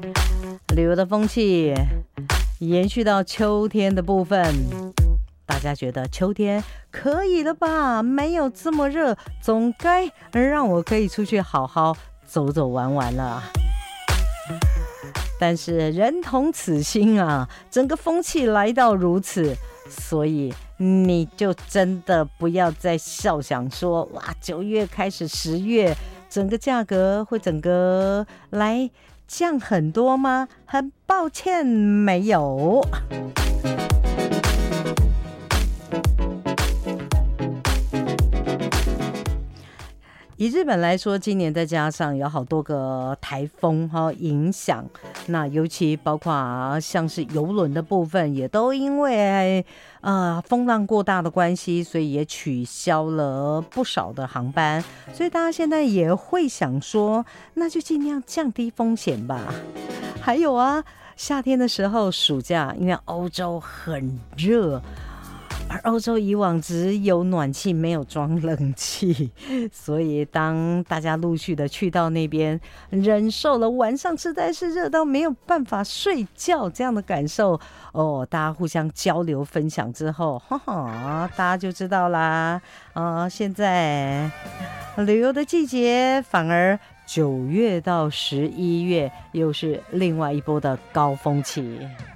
旅游的风气延续到秋天的部分，大家觉得秋天可以了吧？没有这么热，总该让我可以出去好好走走玩玩了。但是人同此心啊，整个风气来到如此，所以你就真的不要再笑想说哇，9月开始10月整个价格会整个来降很多吗？很抱歉，没有。以日本来说，今年再加上有好多个台风影响，那尤其包括像是邮轮的部分，也都因为风浪过大的关系，所以也取消了不少的航班。所以大家现在也会想说，那就尽量降低风险吧。还有啊，夏天的时候，暑假因为欧洲很热。而欧洲以往只有暖气没有装冷气，所以当大家陆续的去到那边，忍受了晚上实在是热到没有办法睡觉这样的感受哦，大家互相交流分享之后，大家就知道啦。现在旅游的季节反而9月到11月又是另外一波的高峰期。